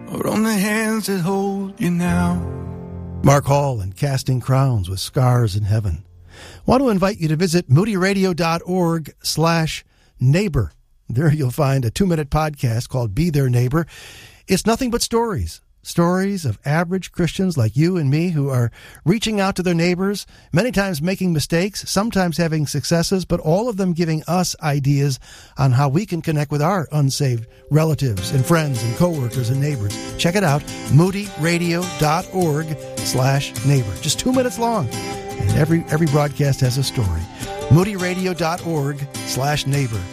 or on the hands that hold you now. Mark Hall and Casting Crowns with Scars in Heaven. Want to invite you to visit moodyradio.org/neighbor. There you'll find a 2-minute podcast called Be Their Neighbor. It's nothing but stories. Stories of average Christians like you and me who are reaching out to their neighbors, many times making mistakes, sometimes having successes, but all of them giving us ideas on how we can connect with our unsaved relatives and friends and coworkers and neighbors. Check it out, moodyradio.org/neighbor. Just 2 minutes long. And every broadcast has a story. moodyradio.org/neighbor.